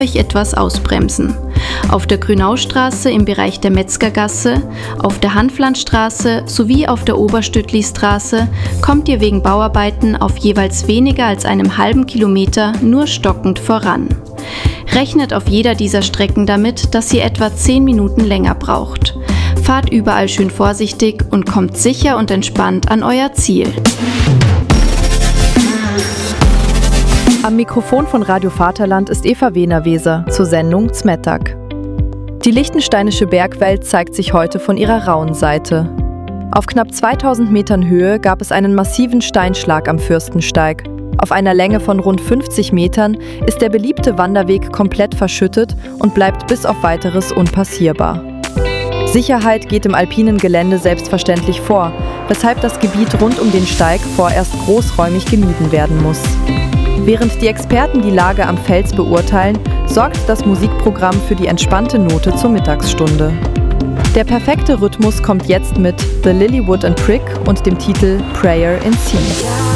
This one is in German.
euch etwas ausbremsen. Auf der Grünaustraße im Bereich der Metzgergasse, auf der Hanflandstraße sowie auf der Oberstödtlistraße kommt ihr wegen Bauarbeiten auf jeweils weniger als einem halben Kilometer nur stockend voran. Rechnet auf jeder dieser Strecken damit, dass ihr etwa 10 Minuten länger braucht. Fahrt überall schön vorsichtig und kommt sicher und entspannt an euer Ziel. Am Mikrofon von Radio Vaterland ist Eva Wehner-Weser zur Sendung Zmettag. Die liechtensteinische Bergwelt zeigt sich heute von ihrer rauen Seite. Auf knapp 2000 Metern Höhe gab es einen massiven Steinschlag am Fürstensteig. Auf einer Länge von rund 50 Metern ist der beliebte Wanderweg komplett verschüttet und bleibt bis auf Weiteres unpassierbar. Sicherheit geht im alpinen Gelände selbstverständlich vor, weshalb das Gebiet rund um den Steig vorerst großräumig gemieden werden muss. Während die Experten die Lage am Fels beurteilen, sorgt das Musikprogramm für die entspannte Note zur Mittagsstunde. Der perfekte Rhythmus kommt jetzt mit The Lilywood and Prick und dem Titel Prayer in C.